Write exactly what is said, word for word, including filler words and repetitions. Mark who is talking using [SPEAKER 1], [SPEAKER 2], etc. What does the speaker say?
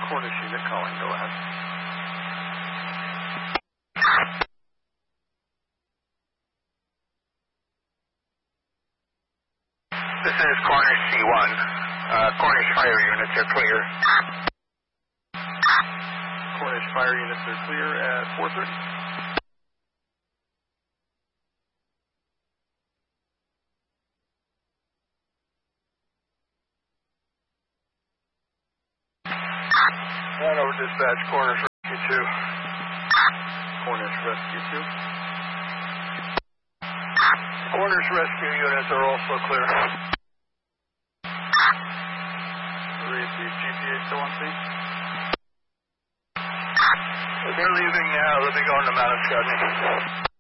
[SPEAKER 1] Cornish unit calling, go ahead.
[SPEAKER 2] This is Cornish C one. Uh, Cornish fire units are clear.
[SPEAKER 1] Cornish fire units are clear at four thirty.
[SPEAKER 2] Hanover dispatch, Cornish Rescue two.
[SPEAKER 1] Cornish Rescue two.
[SPEAKER 2] Cornish Rescue units are also clear.
[SPEAKER 1] Read the G P A still on scene.
[SPEAKER 2] They're leaving now. They'll be going to Mount Scotney.